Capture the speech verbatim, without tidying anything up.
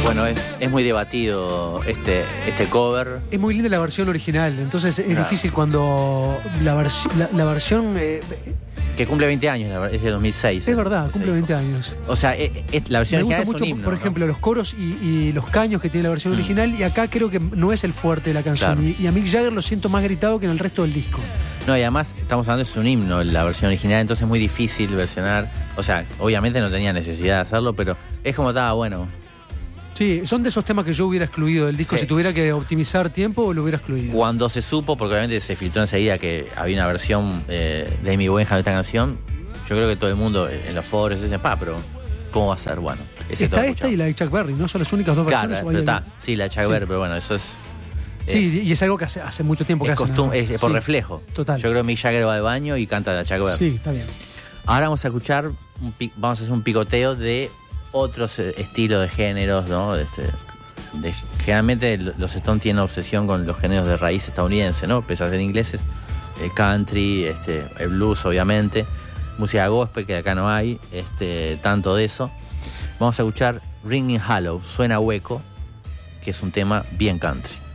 Bueno, es, es muy debatido este, este cover. Es muy linda la versión original, entonces es Claro. difícil cuando la, vers- la, la versión... eh, Que cumple veinte años, la ver- es de dos mil seis. es verdad, ese cumple disco. veinte años. O sea, eh, eh, la versión Me gusta original es mucho, un himno, por ¿no? ejemplo, los coros y, y los caños que tiene la versión Mm. original, y acá creo que no es el fuerte de la canción. Claro. Y, y a Mick Jagger lo siento más gritado que en el resto del disco. No, y además estamos hablando, es un himno la versión original, entonces es muy difícil versionar. O sea, obviamente no tenía necesidad de hacerlo, pero es como estaba bueno. Sí, son de esos temas que yo hubiera excluido del disco. Sí. Si tuviera que optimizar tiempo, lo hubiera excluido. Cuando se supo, porque obviamente se filtró enseguida que había una versión eh, de Amy Winehouse de esta canción, yo creo que todo el mundo en los foros dice, pa, pero ¿cómo va a ser? Bueno, ese Está todo esta escuchado. y la de Chuck Berry, ¿no? Son las únicas dos Claro, versiones. ¿o hay pero está, alguna? sí, la de Chuck Sí. Berry, pero bueno, eso es... Sí, y es algo que hace, hace mucho tiempo que Es, hacen, costum- ¿no? es por Sí, reflejo. Total. Yo creo que Mick Jagger va al baño y canta la Chuck Berry. Sí, está bien. Ahora vamos a escuchar, un pi- vamos a hacer un picoteo de otros eh, estilos de géneros, ¿no? Este, de- generalmente l- los Stones tienen obsesión con los géneros de raíz estadounidense, ¿no? Pese a ser ingleses, el country, este, el blues, obviamente, música gospel, que acá no hay, este, tanto de eso. Vamos a escuchar Ringing Hollow, Suena Hueco, que es un tema bien country.